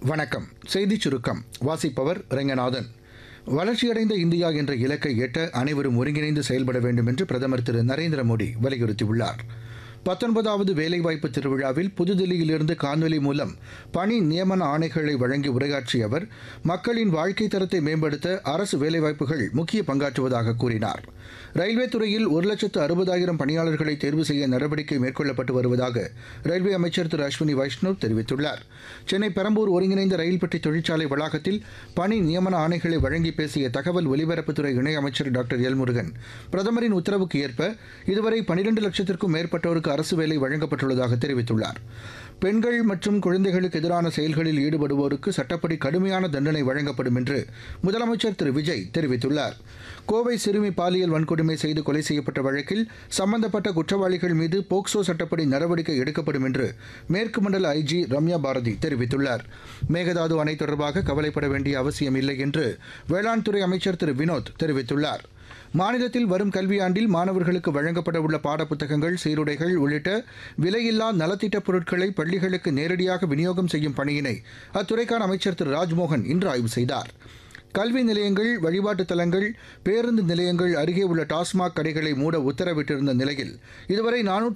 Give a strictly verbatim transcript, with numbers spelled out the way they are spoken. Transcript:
வணக்கம். செய்திச் சுருக்கம் வாசிப்பவர் ரெங்கநாதன். வளர்ச்சியடைந்த இந்தியா என்ற இலக்கை எட்ட அனைவரும் ஒருங்கிணைந்து செயல்பட வேண்டும் என்று பிரதமர் திரு நரேந்திர மோடி வலியுறுத்தியுள்ளார். பத்தொன்பதாவது வேலைவாய்ப்பு திருவிழாவில் புதுதில்லியிலிருந்து காணொலி மூலம் பணி நியமன ஆணைகளை வழங்கி உரையாற்றிய அவர், மக்களின் வாழ்க்கை தரத்தை மேம்படுத்த அரசு வேலைவாய்ப்புகள் முக்கிய பங்காற்றுவதாக கூறினார். ரயில்வே துறையில் ஒரு லட்சத்து அறுபதாயிரம் பணியாளர்களை தேர்வு செய்ய நடவடிக்கை மேற்கொள்ளப்பட்டு வருவதாக ரயில்வே அமைச்சர் திரு அஸ்வினி வைஷ்ணவ் தெரிவித்துள்ளார். சென்னை பெரம்பூர் ஒருங்கிணைந்த ரயில் பெட்டி தொழிற்சாலை வளாகத்தில் பணி நியமன ஆணைகளை வழங்கி பேசிய தகவல் ஒலிபரப்புத்துறை இணையமைச்சர் டாக்டர் எல் முருகன், பிரதமரின் உத்தரவுக்கு ஏற்ப இதுவரை பனிரெண்டு லட்சத்திற்கும் மேற்பட்டோருக்கு அரசு வேலை வழங்கப்பட்டுள்ளதாக தெரிவித்துள்ளார். பெண்கள் மற்றும் குழந்தைகளுக்கு எதிரான செயல்களில் ஈடுபடுவோருக்கு சட்டப்படி கடுமையான தண்டனை வழங்கப்படும் என்று முதலமைச்சர் திரு விஜய் தெரிவித்துள்ளார். கோவை சிறுமி பாலியல் வன்கொடுமை செய்து கொலை செய்யப்பட்ட வழக்கில் சம்பந்தப்பட்ட குற்றவாளிகள் மீது போக்சோ சட்டப்படி நடவடிக்கை எடுக்கப்படும் என்று மேற்கு மண்டல ஐஜி ரம்யா பாரதி தெரிவித்துள்ளார். மேகதாது அணை தொடர்பாக கவலைப்பட வேண்டிய அவசியம் இல்லை என்று வேளாண் துறை அமைச்சர் திரு வினோத் தெரிவித்துள்ளார். மாநிலத்தில் வரும் கல்வியாண்டில் மாணவர்களுக்கு வழங்கப்பட உள்ள பாடப்புத்தகங்கள், சீருடைகள் உள்ளிட்ட விலையில்லா நலத்திட்டப் பொருட்களை பள்ளிகளுக்கு நேரடியாக விநியோகம் செய்யும் பணியினை அத்துறைக்கான அமைச்சர் திரு ராஜ்மோகன் இன்று ஆய்வு செய்தார். கல்வி நிலையங்கள், வழிபாட்டுத் தலங்கள், பேருந்து நிலையங்கள் அருகே உள்ள டாஸ்மாக் கடைகளை மூட உத்தரவிட்டிருந்த நிலையில் இதுவரை நானூற்று